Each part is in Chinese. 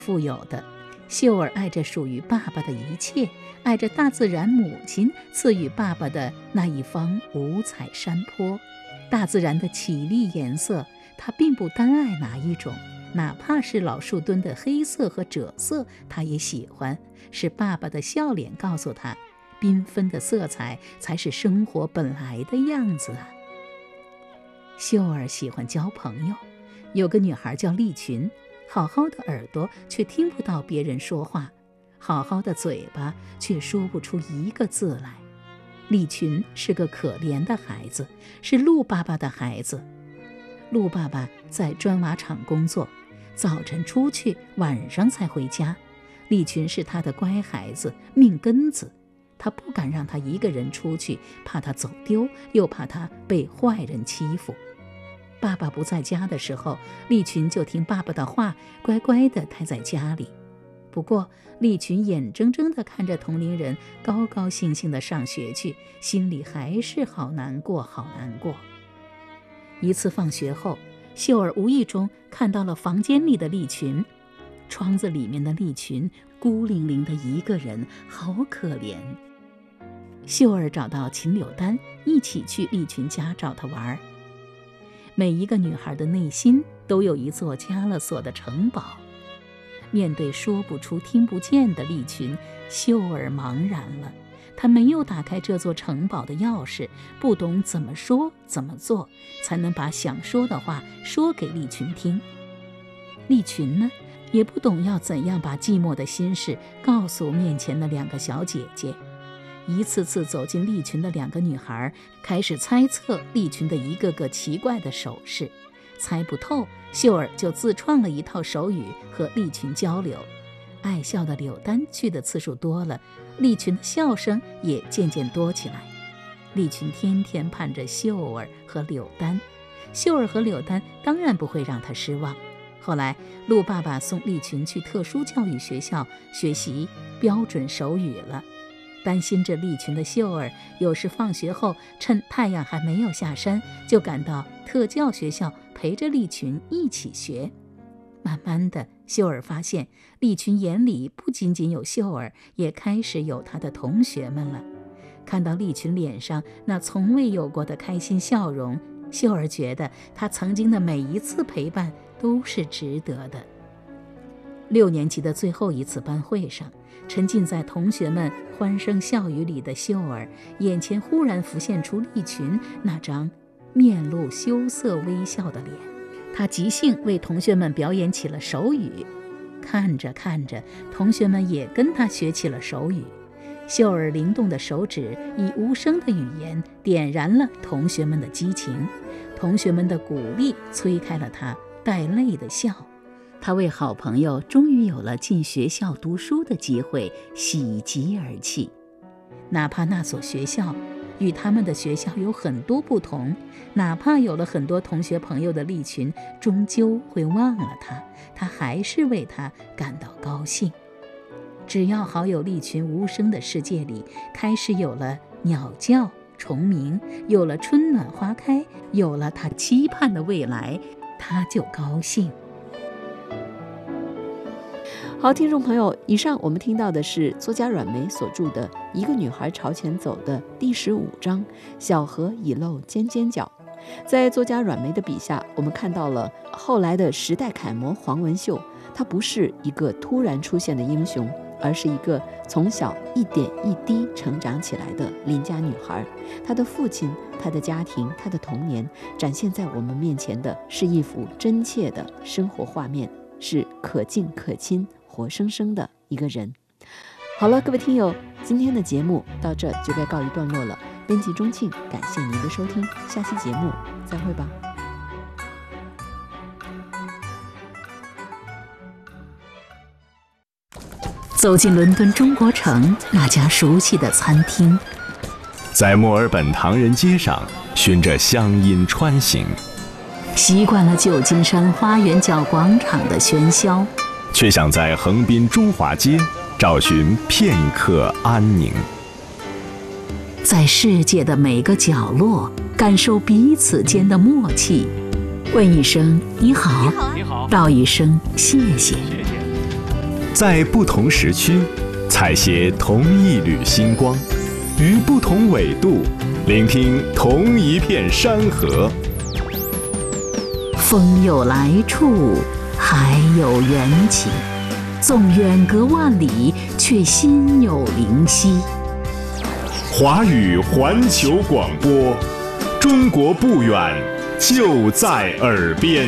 富有的。秀儿爱着属于爸爸的一切，爱着大自然母亲赐予爸爸的那一方五彩山坡。大自然的绮丽颜色，他并不单爱哪一种，哪怕是老树墩的黑色和赭色，他也喜欢。是爸爸的笑脸告诉他，缤纷的色彩才是生活本来的样子啊。秀儿喜欢交朋友，有个女孩叫丽群，好好的耳朵却听不到别人说话，好好的嘴巴却说不出一个字来。丽群是个可怜的孩子，是陆爸爸的孩子。陆爸爸在砖瓦厂工作，早晨出去，晚上才回家。丽群是他的乖孩子，命根子。他不敢让他一个人出去，怕他走丢，又怕他被坏人欺负。爸爸不在家的时候，丽群就听爸爸的话，乖乖地待在家里。不过丽群眼睁睁地看着同龄人高高兴兴地上学去，心里还是好难过，好难过。一次放学后，秀儿无意中看到了房间里的丽群，窗子里面的丽群孤零零的一个人，好可怜。秀儿找到秦柳丹，一起去丽群家找她玩。每一个女孩的内心都有一座加了锁的城堡。面对说不出听不见的丽群，秀儿茫然了。她没有打开这座城堡的钥匙，不懂怎么说怎么做才能把想说的话说给丽群听。丽群呢，也不懂要怎样把寂寞的心事告诉面前的两个小姐姐。一次次走进丽群的两个女孩开始猜测丽群的一个个奇怪的手势，猜不透，秀儿就自创了一套手语和丽群交流。爱笑的柳丹去的次数多了，丽群的笑声也渐渐多起来。丽群天天盼着秀儿和柳丹，秀儿和柳丹当然不会让她失望。后来陆爸爸送丽群去特殊教育学校学习标准手语了。担心着丽群的秀儿，有时放学后趁太阳还没有下山，就赶到特教学校陪着丽群一起学。慢慢的，秀儿发现丽群眼里不仅仅有秀儿，也开始有她的同学们了。看到丽群脸上那从未有过的开心笑容，秀儿觉得她曾经的每一次陪伴都是值得的。6年级的最后一次班会上，沉浸在同学们欢声笑语里的秀儿，眼前忽然浮现出丽群那张面露羞涩微笑的脸。她即兴为同学们表演起了手语，看着看着，同学们也跟她学起了手语。秀儿灵动的手指以无声的语言点燃了同学们的激情，同学们的鼓励催开了她带泪的笑。他为好朋友终于有了进学校读书的机会喜极而泣。哪怕那所学校与他们的学校有很多不同，哪怕有了很多同学朋友的丽群终究会忘了他，他还是为他感到高兴。只要好友丽群无声的世界里开始有了鸟叫虫鸣，有了春暖花开，有了他期盼的未来，他就高兴。 好，听众朋友，以上我们听到的是作家阮梅所著的《一个女孩朝前走》的第15章小河已露尖尖角。在作家阮梅的笔下，我们看到了后来的时代楷模黄文秀，她不是一个突然出现的英雄，而是一个从小一点一滴成长起来的邻家女孩。她的父亲、她的家庭、她的童年，展现在我们面前的是一幅真切的生活画面，是可敬可亲活生生的一个人。好了，各位听友，今天的节目到这就该告一段落了。编辑钟庆，感谢您的收听，下期节目再会吧。 走进伦敦中国城那家熟悉的餐厅， 在墨尔本唐人街上循着乡音穿行， 习惯了旧金山花园角广场的喧嚣， 却想在横滨中华街找寻片刻安宁。 在世界的每个角落感受彼此间的默契，问一声你好，道一声谢谢。 在不同时区，采撷同一缕星光，于不同纬度，聆听同一片山河。 风有来处，海有缘起，纵远隔万里，却心有灵犀。 华语环球广播，中国不远，就在耳边。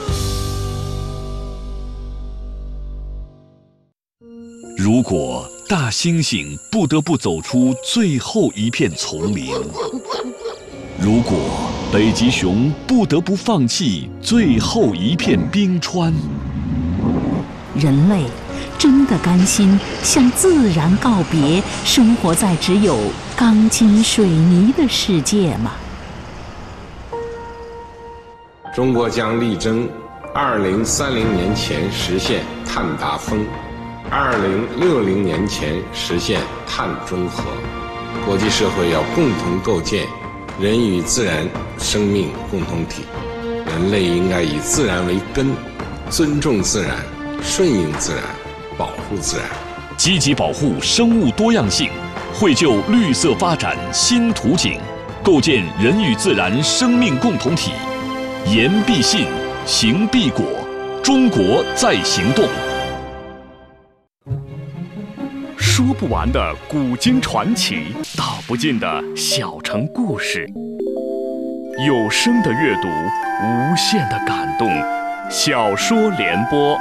如果大猩猩不得不走出最后一片丛林，如果北极熊不得不放弃最后一片冰川， 人类真的甘心向自然告别，生活在只有钢筋水泥的世界吗？ 中国将力争2030年前实现碳达峰，2060年前实现碳中和。国际社会要共同构建人与自然生命共同体，人类应该以自然为根，尊重自然，顺应自然，保护自然， 积极保护生物多样性，绘就绿色发展新图景，构建人与自然生命共同体。言必信，行必果，中国在行动。 说不完的古今传奇，道不尽的小城故事，有声的阅读，无限的感动。小说联播。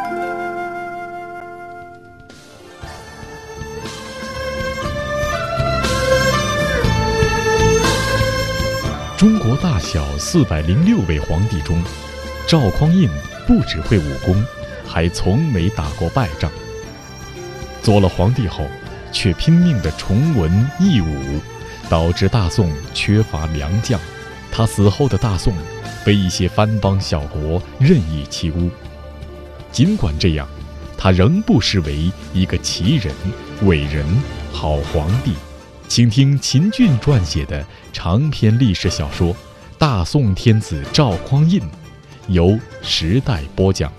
中国大小406位皇帝中，赵匡胤不只会武功，还从没打过败仗。做了皇帝后，却拼命地崇文抑武，导致大宋缺乏良将。他死后的大宋被一些藩邦小国任意欺侮。尽管这样，他仍不失为一个奇人、伟人、好皇帝。请听秦俊撰写的长篇历史小说《大宋天子赵匡胤》，由时代播讲。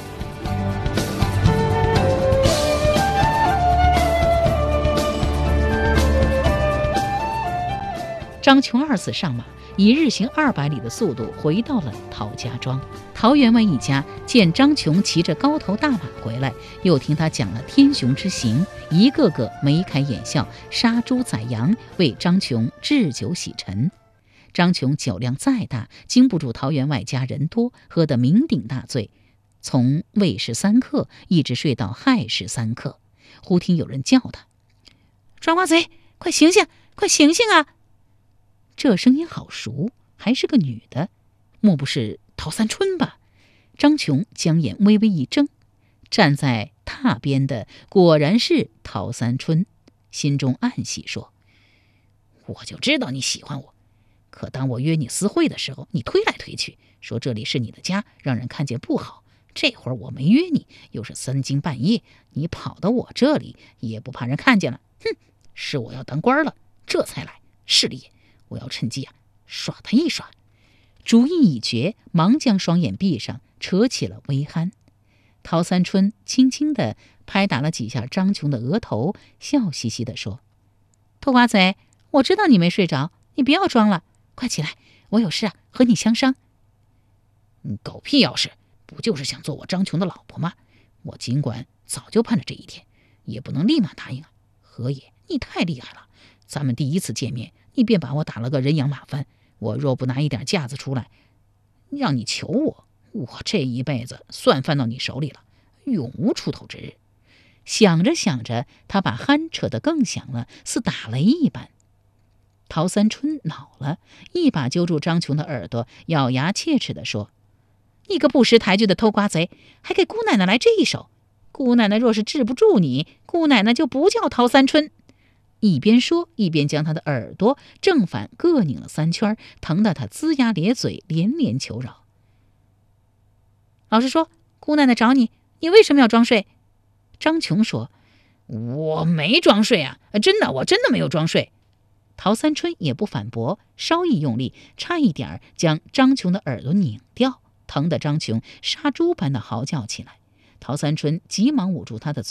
张琼二次上马，以日行200里的速度回到了陶家庄。陶员外一家见张琼骑着高头大马回来，又听他讲了天雄之行，一个个眉开眼笑，杀猪宰羊，为张琼置酒洗尘。张琼酒量再大，经不住陶员外家人多，喝得酩酊大醉，从未时3刻一直睡到亥时3刻。忽听有人叫他：“抓瓜贼，快醒醒，快醒醒啊！”这声音好熟，还是个女的，莫不是陶三春吧？张琼将眼微微一睁，站在榻边的果然是陶三春，心中暗喜说：“我就知道你喜欢我，可当我约你私会的时候，你推来推去，说这里是你的家，让人看见不好。这会儿我没约你，又是3更半夜，你跑到我这里，也不怕人看见了。哼，是我要当官了，这才来，是的也。我要趁机耍他一耍。”主意已决，忙将双眼闭上，扯起了微鼾。陶三春轻轻地拍打了几下张琼的额头，笑嘻嘻地说：“偷瓜贼，我知道你没睡着，你不要装了，快起来，我有事和你相商。”“狗屁要事，不就是想做我张琼的老婆吗？我尽管早就盼着这一天，也不能立马答应啊。何爷，你太厉害了，咱们第一次见面，你便把我打了个人仰马翻，我若不拿一点架子出来，让你求我，我这一辈子算翻到你手里了，永无出头之日。”想着想着，他把鼾扯得更响了，似打雷一般。陶三春恼了，一把揪住张琼的耳朵，咬牙切齿地说：“你个不识抬举的偷瓜贼，还给姑奶奶来这一手！姑奶奶若是治不住你，姑奶奶就不叫陶三春。”一边说，一边将他的耳朵正反各拧了3圈，疼得他龇牙咧嘴，连连求饶。“老实说，姑奶奶找你，你为什么要装睡？”张琼说：“我没装睡啊，真的，我真的没有装睡。”陶三春也不反驳，稍一用力，差一点将张琼的耳朵拧掉，疼得张琼杀猪般的嚎叫起来。陶三春急忙捂住他的嘴。